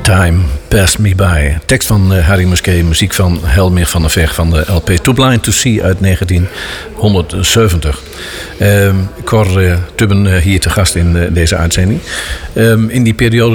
Time Passed Me By. Tekst van Harry Musquet, muziek van Helmer van der Veg van de LP Too Blind to See uit 1970. Cor Tubben hier te gast in deze uitzending. In die periode